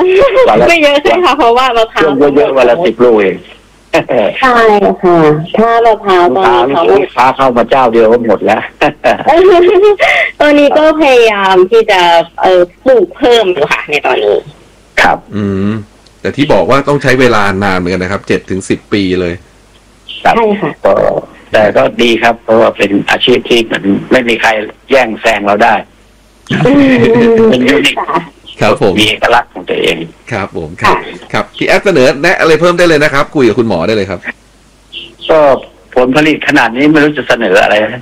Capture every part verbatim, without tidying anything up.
ไม่เยอะใช่ค่ะเพราะว่ามะพร้าวเยอะๆวันละสิบลูกเองใช่ค่ะถ้ามะพร้าวตอนนี้เขาลูกค้าเข้ามาเจ้าเดียวก็หมดแล้วตอนนี้ก็พยายามที่จะเออปลูกเพิ่มอยู่ค่ะในตอนนี้ครับอืมแต่ที่บอกว่าต้องใช้เวลานานเหมือนกันนะครับเจ็ดถึงสิบปีเลยใช่ค่ะก็แต่ก็ดีครับเพราะว่าเป็นอาชีพที่มันไม่มีใครแย่งแซงเราได้เป็นยูนิคครับผมมีเอกลักษณ์ของตัวเองครับผมครับครับพี่แอดเสนอแนะอะไรเพิ่มได้เลยนะครับคุยกับคุณหมอได้เลยครับก็ผลผลิตขนาดนี้ไม่รู้จะเสนออะไรนะ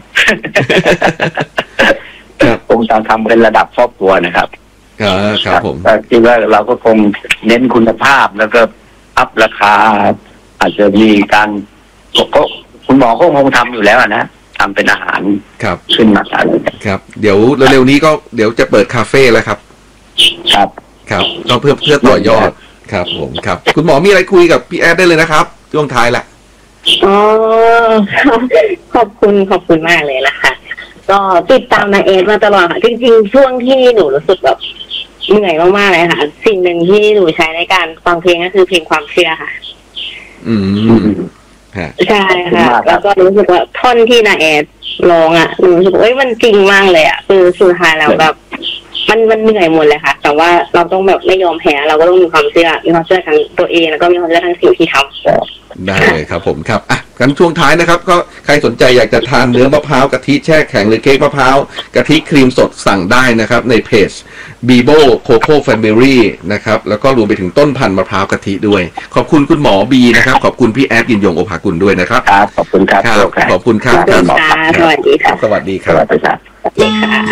คงจะทำเป็นระดับครอบครัวนะครับครับผมคิดว่าเราก็คงเน้นคุณภาพแล้วก็อัพราคาอาจจะมีการก็คุณหมอก็คงทำอยู่แล้วนะทำเป็นอาหารครับขึ้นมาครับเดี๋ยวเร็วๆนี้ก็เดี๋ยวจะเปิดคาเฟ่แล้วครับครับครับก็เพื่อเพื่อต่อยอดครับผมครับคุณหมอมีอะไรคุยกับพี่แอดได้เลยนะครับช่วงท้ายแหละอ๋อขอบคุณขอบคุณมากเลยนะคะก็ติดตามนาเอสมาตลอดค่ะจริงๆช่วงที่หนูรู้สึกแบบเหนื่อยมากๆเลยค่ะสิ่งหนึ่งที่หนูใช้ในการฟังเพลงก็คือเพลงความเชื่อค่ะอืมใช่ค่ะแล้วก็รู้สึกว่าท่อนที่นาเอสร้องอ่ะหนูรู้สึกว่าเอ้ยมันจริงมากเลยอ่ะคือสุดท้ายแล้วแบบมันมันเหนื่อยหมดเลยค่ะแต่ว่าเราต้องแบบไม่ยอมแพ้เราก็ต้องมีความเชื่อมีความเชื่อทั้งตัวเองแล้วก็มีความเชื่อทั้งสิ่งที่ทำได้เลยครับผมครับอ่ะกันช่วงท้ายนะครับก็ใครสนใจอยากจะทานเนื้อมะพร้าวกะทิแช่แข็งหรือเค้กมะพร้าวกะทิครีมสดสั่งได้นะครับในเพจ Bibo Coco Family นะครับแล้วก็รวมไปถึงต้นพันธุ์มะพร้าวกะทิด้วยขอบคุณคุณหมอบีนะครับขอบคุณพี่แอดยินยงโอภากุลด้วยนะครับครับขอบคุณครับขอบคุณครับสวัสดีค่ะสวัสดีครับสวัสดีครับ